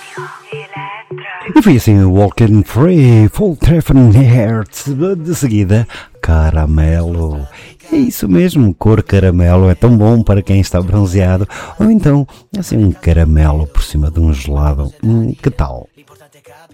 E foi assim o Walking Free, Full Treffen Hertz, de seguida caramelo. É isso mesmo, cor caramelo é tão bom para quem está bronzeado, ou então assim um caramelo por cima de um gelado, que tal?